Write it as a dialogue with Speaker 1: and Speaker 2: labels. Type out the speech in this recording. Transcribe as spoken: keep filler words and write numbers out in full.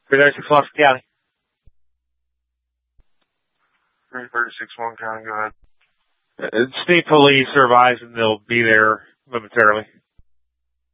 Speaker 1: three thirty-six one County.
Speaker 2: three thirty-six one County, go ahead.
Speaker 1: Uh, State police are advised and they'll be there momentarily.